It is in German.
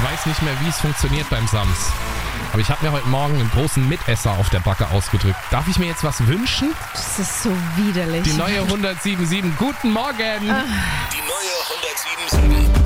weiß nicht mehr, wie es funktioniert beim Sams. Aber ich habe mir heute Morgen einen großen Mitesser auf der Backe ausgedrückt. Darf ich mir jetzt was wünschen? Das ist so widerlich. Die neue 107.7. Guten Morgen! Die neue 107.7.